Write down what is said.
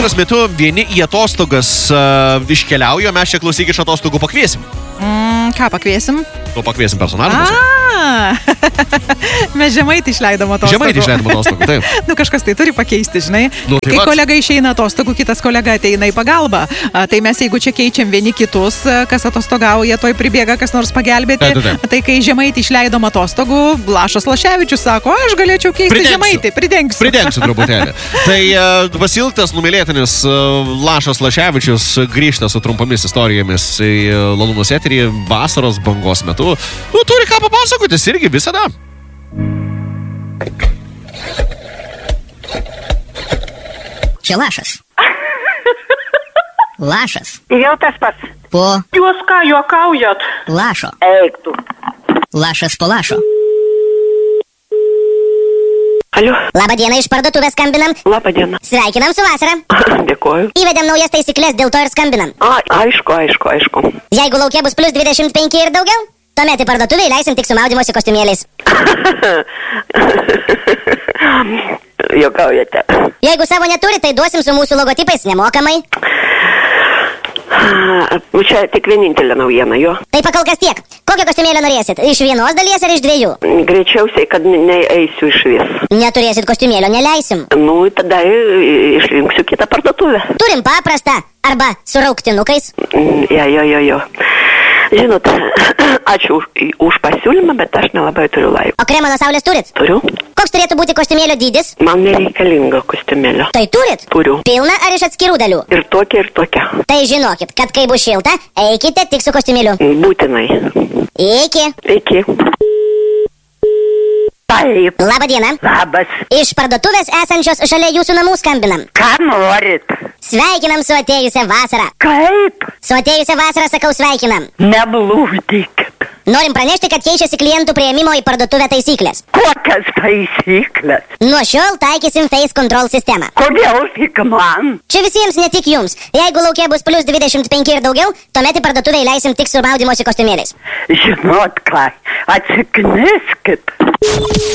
vasaros metu vieni į atostogas iškeliauja, mes čia klausyk iš atostogų pakviesim. Ką pakviesim? To pakviesim personažą. Mes Žemaitį išleidom atostogų. Žemaitį išleidom atostogų, taip. Kažkas tai turi pakeisti, žinai. Tai kai kolega išeina atostogų, kitas kolega ateina į pagalbą. Tai mes, jeigu čia keičiam vieni kitus, kas atostogauja, toj pribėga kas nors pagelbėti. Tai kai Žemaitį išleidom atostogų, Lašas Laševičius sako, aš galėčiau keisti Žemaitį, pridengsiu truputėlį. Tai pasilgtas numylėtinis Lašas Laševičius grįžta su trumpomis istorijomis į Lalūnos eterį vasaros bangos metu. Turi ką papasakotis irgi visada. Čia Lašas. Lašas. Jau tas pats. Po. Jūs ką juokaujat? Lašo. Eik tu. Lašas po Lašo. Aliu. Labą dieną, iš parduotuvės skambinam. Labą dieną. Sveikinam su vasara. Dėkuoju. Įvedėm naujas taisyklės, dėl to ir skambinam. Aišku. Jeigu lauke bus plus 25 ir daugiau, tuomet į parduotuvę įleisim tik su maudymosi kostiumėliais. Juokaujate. Jeigu savo neturi, tai duosim su mūsų logotipais nemokamai. Čia tik vienintelė naujiena, jo. Tai pakalkas tiek. Kokio kostiumėlio norėsit? Iš vienos dalies ar iš dviejų? Greičiausiai, kad neeisiu iš vis. Neturėsit kostiumėlio, neleisim. Tada išrinksiu kitą parduotuvę. Turim paprastą arba su rauktinukais. Jo. Žinot, ačiū už pasiūlymą, bet aš nelabai turiu laiko. O kremą nuo saulės turit? Turiu. Koks turėtų būti kostiumėlio dydis? Man nereikalingo kostiumėlio. Tai turit? Turiu. Pilna ar iš atskirų dalių? Ir tokia. Tai žinokit, kad kai bus šilta, eikite tik su kostiumėliu. Būtinai. Iki. Taip. Labą dieną. Labas. Iš parduotuvės esančios šalia jūsų namų skambinam. Ką norit? Sveikinam su atėjusią vasarą. Kaip? Su atėjusią vasarą sakau sveikinam. Neblūdykit. Norim pranešti, kad keičiasi klientų priėmimo į parduotuvę taisyklės. Kokias taisyklės? Nuo šiol taikysim Face Control sistemą. Kodėl tik man? Čia visiems, ne tik jums. Jeigu lauke bus plus 25 ir daugiau, tuomet į parduotuvę įleisim tik su maudymosi kostiumėliais. Žinot ką, atsikniskit.